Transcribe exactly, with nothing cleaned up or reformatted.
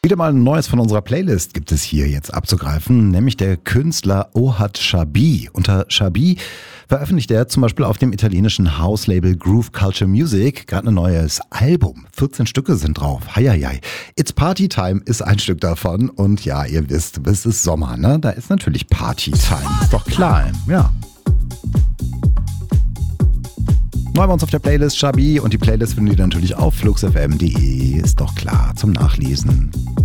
Wieder mal ein neues von unserer Playlist gibt es hier jetzt abzugreifen, nämlich der Künstler Ohad Shabi. Unter Shabi veröffentlicht er zum Beispiel auf dem italienischen House-Label Groove Culture Music gerade ein neues Album. vierzehn Stücke sind drauf. Heieiei. It's Party Time ist ein Stück davon und ja, ihr wisst, es ist Sommer, ne? Da ist natürlich Party Time. Ist doch klar, ja. Neu bei uns auf der Playlist Shabi und die Playlist findet ihr natürlich auf flux f m punkt d e. Ist doch klar, zum Nachlesen.